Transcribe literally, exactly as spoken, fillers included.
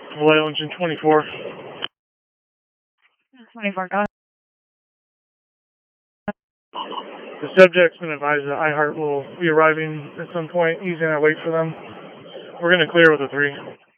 Hawaii Engine twenty-four. twenty-four, go ahead. The subject's been advised that iHeart will be arriving at some point. He's going to wait for them. We're going to clear with a three.